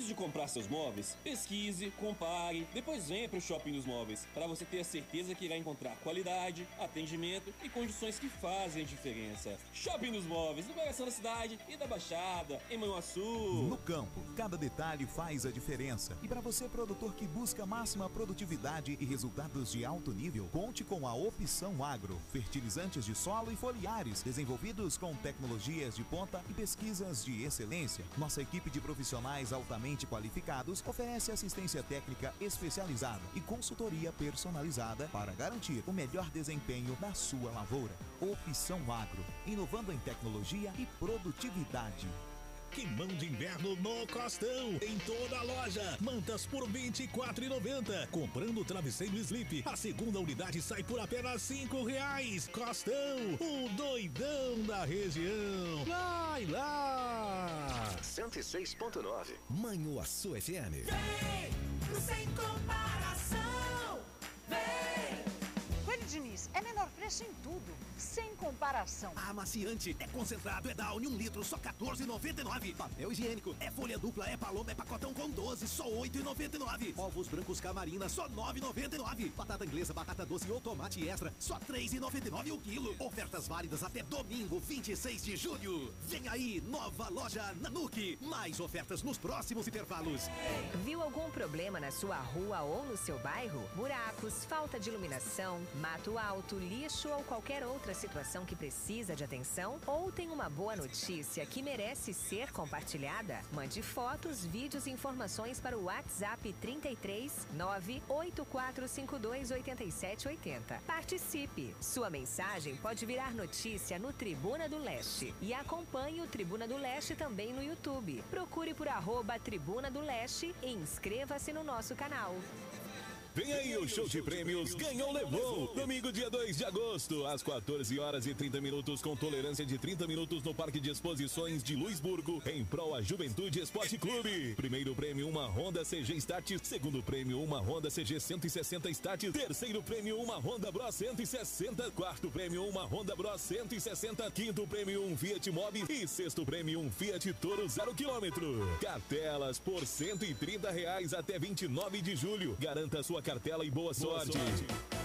de comprar seus móveis, pesquise, compare, depois venha para o Shopping dos Móveis, para você ter a certeza que irá encontrar qualidade, atendimento e condições que fazem a diferença. Shopping dos Móveis, no coração da cidade e da Baixada, em Manhuaçu. No campo, cada detalhe faz a diferença. E para você, produtor que busca máxima produtividade e resultados de alto nível, conte com a Opção Agro. Fertilizantes de solo e foliares, desenvolvidos com tecnologias de ponta e pesquisas de excelência. Nossa equipe de profissionais altamente qualificados oferece assistência técnica especializada e consultoria personalizada para garantir o melhor desempenho da sua lavoura. Opção Agro, inovando em tecnologia e produtividade. Queimão de inverno no Costão, em toda a loja. Mantas por R$ 24,90. Comprando o travesseiro Sleep, a segunda unidade sai por apenas R$ 5. Costão, o doidão da região. Vai lá! 106.9 Manhuaçu FM. Vem, sem comparação. Vem! Coelho Diniz, é menor preço em tudo, sem comparação. Amaciante, é concentrado, é Downy, 1 litro, só R$ 14,99. Papel higiênico, é folha dupla, é Paloma, é pacotão com 12, só R$ 8,99. Ovos brancos Camarina, só R$ 9,99. Batata inglesa, batata doce ou tomate extra, só R$ 3,99 o quilo. Ofertas válidas até domingo, 26 de julho. Vem aí, nova loja Nanuque. Mais ofertas nos próximos intervalos. Viu algum problema na sua rua ou no seu bairro? Buracos, falta de iluminação, mato alto, lixo ou qualquer outra situação que precisa de atenção? Ou tem uma boa notícia que merece ser compartilhada? Mande fotos, vídeos e informações para o WhatsApp 33 98452 8780. Participe! Sua mensagem pode virar notícia no Tribuna do Leste. E acompanhe o Tribuna do Leste também no YouTube. Procure por @Tribuna do Leste e inscreva-se no nosso canal. Vem aí o show de prêmios Ganhou Levou. Domingo, dia 2 de agosto, às 14h30, com tolerância de 30 minutos no Parque de Exposições de Luisburgo, em prol a Juventude Esporte Clube. Primeiro prêmio, uma Honda CG Start. Segundo prêmio, uma Honda CG 160 Start. Terceiro prêmio, uma Honda Bros 160. Quarto prêmio, uma Honda Bros 160. Quinto prêmio, um Fiat Mobi. E sexto prêmio, um Fiat Toro 0 km. Cartelas por R$ 130 até 29 de julho. Garanta sua cartela e boa sorte.